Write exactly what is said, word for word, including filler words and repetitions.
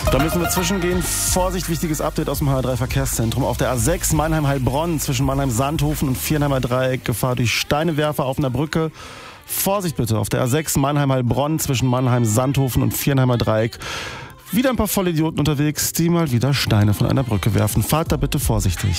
Da müssen wir zwischengehen. Vorsicht, wichtiges Update aus dem H R drei Verkehrszentrum. Auf der A sechs Mannheim-Heilbronn zwischen Mannheim-Sandhofen und Viernheimer Dreieck Gefahr durch Steinewerfer auf einer Brücke. Vorsicht bitte, auf der A sechs Mannheim-Heilbronn zwischen Mannheim-Sandhofen und Viernheimer Dreieck. Wieder ein paar Vollidioten unterwegs, die mal wieder Steine von einer Brücke werfen. Fahrt da bitte vorsichtig.